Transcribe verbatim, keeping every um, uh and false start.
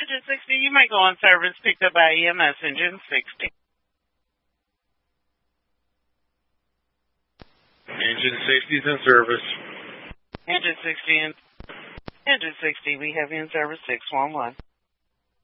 Engine sixty, you may go on service, picked up by E M S, Engine sixty. Engine sixty is in service. Engine sixty, in, Engine sixty, we have you in service six one one.